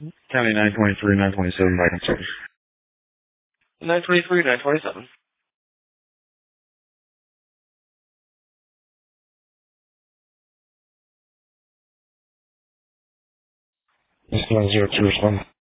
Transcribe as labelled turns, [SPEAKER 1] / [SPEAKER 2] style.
[SPEAKER 1] County 923, 927, Viking service. 923, 927. It's 102 respond.